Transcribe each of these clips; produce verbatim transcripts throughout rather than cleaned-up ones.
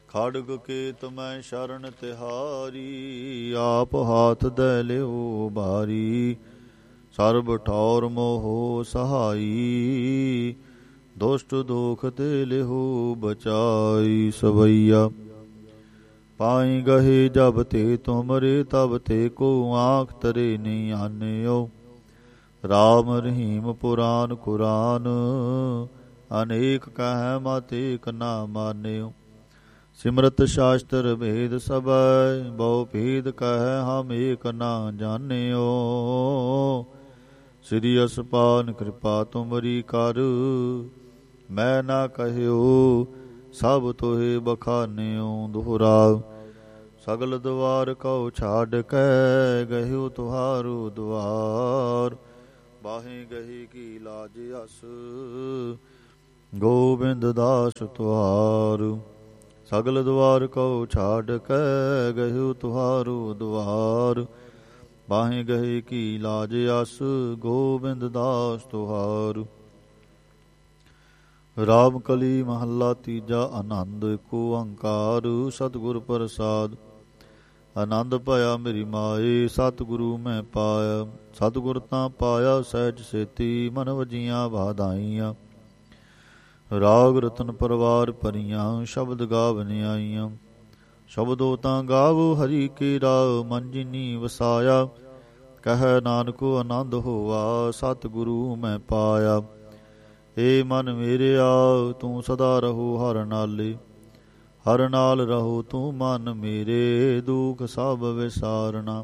ਖੜਗ ਕੇਤ ਮੈਂ ਸ਼ਰਨ ਤਿਹਾਰੀ, ਆਪ ਹਾਥ ਦੇ ਲਿਓ ਭਾਰੀ। ਸਰਬ ਠੌਰ ਮੋਹ ਸਹਾਈ, ਦੁਸ਼ਟ ਦੋਖ ਤੇ ਲਿਹੋ ਬਚਾਈ। ਸਵਈਆ ਪਾਈ ਗਹੇ ਜਬ ਤੇ ਤੁਮਰੇ, ਤਬ ਤੇ ਕੋ ਆਂਖ ਤਰੇ ਨਹੀਂ ਆਨਿਓ। ਰਾਮ ਰਹੀਮ ਪੁਰਾਨ ਕੁਰਾਨ, ਅਨੇਕ ਕਹਿ ਮਤ ਏਕ ਨਾ ਮਾਨਿਓ। ਸਿਮਰਤ ਸ਼ਾਸਤਰ ਭੇਦ ਸਭੈ, ਬਹੁ ਭੇਦ ਕਹਿ ਹਮ ਏਕ ਨਾ ਜਾਣਿਓ। ਸ੍ਰੀ ਅਸਪਾਨ ਕਿਰਪਾ ਤੁਮਰੀ ਕਰ, ਮੈਂ ਨਾ ਕਹਿਓ ਸਭ ਤੋਹੇ ਬਖਾਨਿਓ। ਦੁਹਰਾ ਸਗਲ ਦੁਆਰ ਕਉ ਛਾੜ ਕੇ, ਗਹਿਓ ਤੁਹਾਰੂ ਦੁਆਰ। ਬਾਹੇ ਗਹੀ ਕੀ ਲਾਜ ਅਸ, ਗੋਬਿੰਦ ਦਾਸ ਤੁਹਾਰ। ਸਗਲ ਦੁਆਰ ਕਉ ਛਾੜ ਕੇ, ਗਹਿਓ ਤੁਹਾਰੂ ਦੁਆਰ। ਬਾਹੇ ਗਹੇ ਕੀ ਲਾਜ ਅਸ, ਗੋਬਿੰਦ ਦਾਸ ਤੁਹਾਰ। ਰਾਮ ਕਲੀ ਮਹੱਲਾ ਤੀਜਾ। ਆਨੰਦ ਏਕ ਓੰਕਾਰ ਸਤਿਗੁਰ ਪ੍ਰਸਾਦ। ਆਨੰਦ ਭਇਆ ਮੇਰੀ ਮਾਏ, ਸਤਿਗੁਰੂ ਮੈਂ ਪਾਇਆ। ਸਤਿਗੁਰ ਤਾਂ ਪਾਇਆ ਸਹਿਜ ਸੇਤੀ, ਮਨ ਵਜੀਆਂ ਵਾਧਾਈਆਂ। ਰਾਗ ਰਤਨ ਪਰਵਾਰ ਭਰੀਆਂ, ਸ਼ਬਦ ਗਾਵਨ ਆਈਆਂ। ਸ਼ਬਦੋ ਤਾਂ ਗਾਵੋ ਹਰੀ ਕੇਰਾ, ਮਨ ਜਿਨੀ ਵਸਾਇਆ। ਕਹਿ ਨਾਨਕ ਆਨੰਦ ਹੋਆ, ਸਤਿਗੁਰੂ ਮੈਂ ਪਾਇਆ। ਏ ਮਨ ਮੇਰਿਆ ਤੂੰ ਸਦਾ ਰਹੋ ਹਰ ਨਾਲੇ, ਹਰ ਨਾਲ ਰਹੋ ਤੂੰ ਮਨ ਮੇਰੇ। ਦੁਖ ਸਭ ਵਿਸਾਰਨਾ,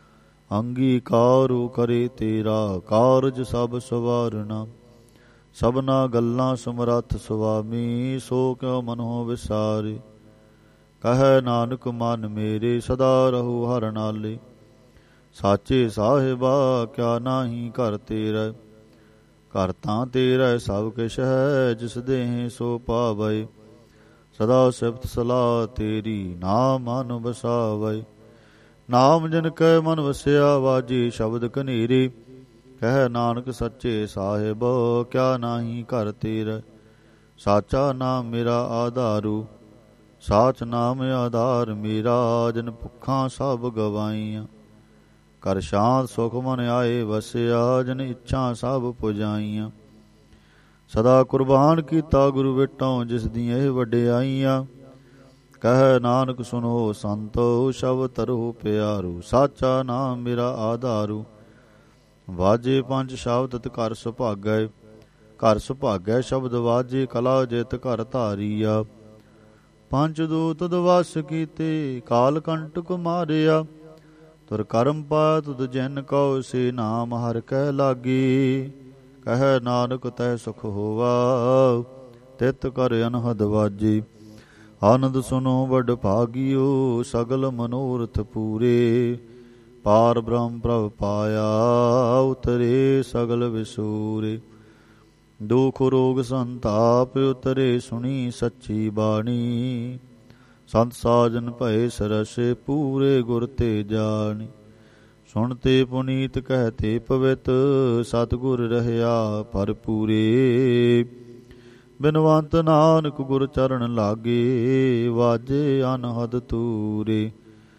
ਅੰਗੀਕਾਰੋ ਕਰੇ ਤੇਰਾ, ਕਾਰਜ ਸਭ ਸਵਾਰਨਾ। ਸਭਨਾ ਗੱਲਾਂ ਸਮਰੱਥ ਸੁਆਮੀ, ਸੋ ਕਿਉ ਮਨੋ ਵਿਸਾਰੇ। ਕਹਿ ਨਾਨਕ ਮਨ ਮੇਰੇ ਸਦਾ ਰਹੋ ਹਰ ਨਾਲੇ। ਸਾਚੇ ਸਾਹਿਬਾ ਕਿਆ ਨਾਹੀ ਘਰ ਤੇਰਾ, ਘਰ ਤਾਂ ਤੇਰਾ ਸਭ ਕਿਛ ਹੈ। ਜਿਸ ਦੇਹ ਸੋ ਪਾਵੈ, ਸਦਾ ਸਿਫਤ ਸਲਾਹ ਤੇਰੀ, ਨਾਮ ਮਨ ਵਸਾਵੈ। ਨਾਮ ਜਿਨ ਕੈ ਮਨ ਵਸਿਆ, ਵਾਜੇ ਸ਼ਬਦ ਕਨੇਰੇ। ਕਹਿ ਨਾਨਕ ਸੱਚੇ ਸਾਹਿਬ ਕਿਆ ਨਾਹੀ ਘਰ ਤੇਰਾ। ਸਾਚਾ ਨਾਮ ਮੇਰਾ ਆਧਾਰੂ, ਸਾਚ ਨਾਮ ਆਧਾਰ ਮੇਰਾ। ਜਿਨ ਭੁੱਖਾਂ ਸਭ ਗਵਾਈਆਂ, ਕਰ ਸ਼ਾਂਤ ਸੁਖ ਮਨ ਆਏ ਵਸਿਆ। ਜਿਨ ਇੱਛਾ ਸਭ ਪੁਜਾਈਆਂ, ਸਦਾ ਕੁਰਬਾਨ ਕੀਤਾ ਗੁਰੂ ਵਿਟੋਂ, ਜਿਸ ਦੀਆਂ ਇਹ ਵਡਿਆਈਆਂ। ਕਹਿ ਨਾਨਕ ਸੁਨੋ ਸੰਤੋ, ਸ਼ਬਦ ਧਰੋ ਪਿਆਰੂ। ਸਾਚਾ ਨਾਮ ਮੇਰਾ ਆਧਾਰੂ, ਵਾਜੇ ਪੰਜ ਸ਼ਬਦ ਤਿਤ ਘਰ ਸੁਭਾਗੈ। ਘਰ ਸੁਭਾਗੈ ਸ਼ਬਦ ਵਾਜੇ, ਕਲਾ ਜਿਤ ਘਰ ਧਾਰੀਆ। ਪੰਜ ਦੂਤ ਤਦ ਵਸ ਕੀਤੇ, ਕਾਲ ਕੰਟਕ ਮਾਰਿਆ। ਤੁਰ ਕਰਮ ਪਾਇਆ ਤੁਧ ਜਿਨ ਕਉ, ਸੇ ਨਾਮ ਹਰਿ ਕੈ ਲਾਗੀ। ਕਹਿ ਨਾਨਕ ਤੈ ਸੁਖ ਹੋਵਾ, ਤਿਤ ਕਰ ਅਨਹਦ ਵਾਜੀ। ਆਨੰਦ ਸੁਨੋ ਵਡ ਭਾਗਿਓ, ਸਗਲ ਮਨੋਰਥ ਪੂਰੇ। ਪਾਰ ਬ੍ਰਹਮ ਪ੍ਰਭ ਪਾਇਆ, ਉਤਰੇ ਸਗਲ ਵਿਸੂਰੇ। ਦੁਖ ਰੋਗ ਸੰਤਾਪ ਉਤਰੇ, ਸੁਣੀ ਸੱਚੀ ਬਾਣੀ। ਸੰਤ ਸਾਜਨ ਭਏ ਸਰਸੇ, ਪੂਰੇ ਗੁਰ ਤੇ ਜਾਣੀ। ਸੁਣਤੇ ਪੁਨੀਤ ਕਹਿਤੇ ਪਵਿੱਤ, ਸਤਿਗੁਰ ਰਹਿਆ ਭਰਪੂਰੇ। ਬਿਨਵੰਤ ਨਾਨਕ ਗੁਰ ਚਰਨ ਲਾਗੇ, ਵਾਜੇ ਅਨਹਦ ਤੂਰੇ।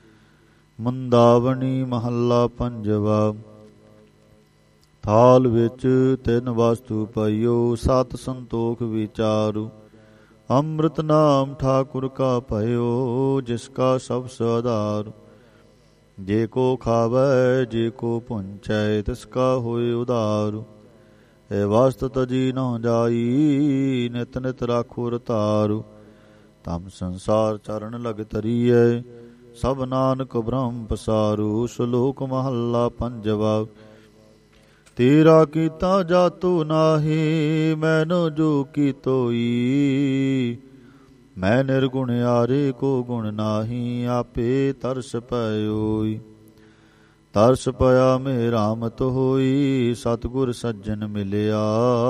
ਮੰਦਾਵਣੀ ਮਹੱਲਾ ਪੰਜਵਾ। ਥਾਲ ਵਿੱਚ ਤਿੰਨ ਵਸਤੂ ਪਈਓ, ਸਤ ਸੰਤੋਖ ਵਿਚਾਰੂ। ਅੰਮ੍ਰਿਤ ਨਾਮ ਠਾਕੁਰ ਕਾ ਭਇਓ, ਜਿਸ ਕਾ ਸਭ ਆਧਾਰ। ਜੇ ਕੋ ਖਾਵੈ ਜੇ ਕੋ ਪੁੰਚੈ, ਤਿਸ ਕਾ ਹੋਏ ਉਧਾਰ। ਇਹ ਵਸਤ ਤਜੀ ਨਹੁ ਜਾਈ, ਨਿਤ ਨਿਤ ਰਾਖੋ ਰਤਾਰੂ। ਤਮ ਸੰਸਾਰ ਚਰਨ ਲਗ ਤਰੀਐ, ਸਭ ਨਾਨਕ ਬ੍ਰਹਮ ਪਸਾਰੂ। ਸ਼ਲੋਕ ਮਹੱਲਾ ਪੰਜਵਾ। ਤੇਰਾ ਕੀਤਾ ਜਾਤੋ ਨਾਹੀ, ਮੈਨੋ ਜੋ ਕੀਤੋਈ। ਮੈਂ ਨਿਰਗੁਣ ਆਰੇ ਕੋ ਗੁਣ ਨਾਹੀ, ਆਪੇ ਤਰਸ ਪਇਓਈ। ਤਰਸ ਪਿਆ ਮੇ ਰਾਮਤ ਹੋਈ, ਸਤਿਗੁਰ ਸੱਜਣ ਮਿਲਿਆ।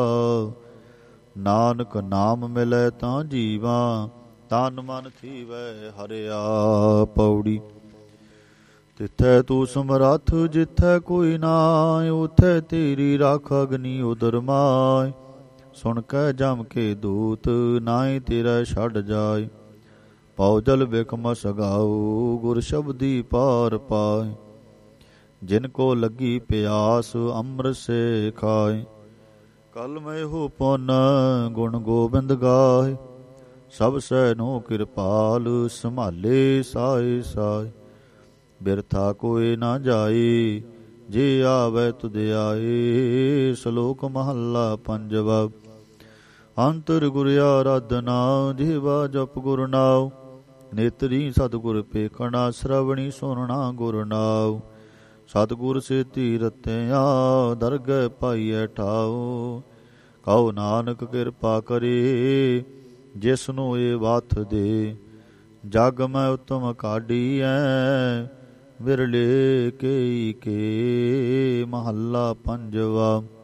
ਨਾਨਕ ਨਾਮ ਮਿਲੈ ਤਾਂ ਜੀਵਾ, ਤਨ ਮਨ ਥੀਵੈ ਹਰਿਆ। ਪੌੜੀ। ਤਿਥੈ ਤੂੰ ਸਮਰੱਥ ਜਿਥੈ ਕੋਈ ਨਾਇ, ਉਥੈ ਤੇਰੀ ਰਾਖ ਅਗਨੀ ਉਦਰ ਮਾਇ। ਸੁਣ ਕੇ ਜਮ ਕੇ ਦੂਤ, ਨਾਹੀ ਤੇਰਾ ਛੱਡ ਜਾਇ। ਪਉ ਜਲ ਬਿਕਮਸ ਗਾਉ ਗੁਰ ਸ਼ਬਦੀ ਪਾਰ ਪਾਏ। ਜਿਨ ਕੋ ਲੱਗੀ ਪਿਆਸ ਅੰਮ੍ਰਿਤ ਸੇ ਖਾਏ। ਕਲ ਮੈਂ ਹੋ ਪੁਨ ਗੁਣ ਗੋਬਿੰਦ ਗਾਏ। ਸਭ ਸੈ ਨੋ ਕਿਰਪਾਲ ਸੰਭਾਲੇ ਸਾਏ ਸਾਏ। ਬਿਰਥਾ ਕੋਇ ਨਾ ਜਾਏ ਜੇ ਆਵੈ ਤੁਧ ਆਏ। ਸ਼ਲੋਕ ਮਹੱਲਾ ਪੰਜਵਾ। ਅੰਤਰ ਗੁਰ ਆਰਾਧਨਾ ਜੀਵਾ ਜਪ ਗੁਰ ਨਾਉ। ਨੇਤਰੀ ਸਤਿਗੁਰ ਪੇਖਣਾ ਸ਼ਰਵਣੀ ਸੁਨਣਾ ਗੁਰ ਨਾਉ। ਸਤਿਗੁਰ ਸੇਤੀ ਰਤਿਆ ਦਰਗਹਿ ਪਾਈਐ ਠਾਉ। ਕਹੋ ਨਾਨਕ ਕਿਰਪਾ ਕਰੇ ਜਿਸਨੂੰ ਇਹ ਵਾਥ ਦੇ। ਜਗ ਮੈਂ ਉਤਮ ਕਾਢੀਐ ਵਿਰਲੇ ਕੇਈ ਕੇ। ਮਹੱਲਾ ਪੰਜਵਾ।